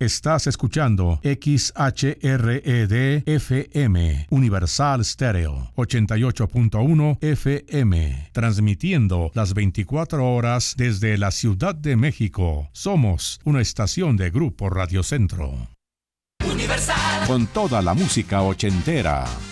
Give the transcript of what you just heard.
Estás escuchando XHRED-FM, Universal Stereo, 88.1 FM, transmitiendo las 24 horas desde la Ciudad de México. Somos una estación de Grupo Radio Centro. Universal. Con toda la música ochentera,